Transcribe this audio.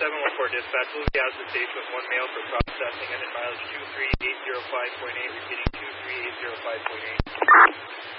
714 dispatch, Louis Aspen Station with one mail for processing, and in mileage 23805.8, repeating 23805.8.